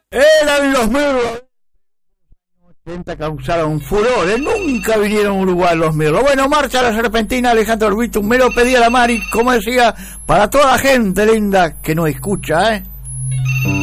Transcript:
Eran los Mirlos. 80 causaron furores, nunca vinieron a Uruguay los Mirlos. Bueno, marcha la serpentina, Alejandro Orbitum, me lo pedía la Mari, como decía, para toda la gente linda que nos escucha,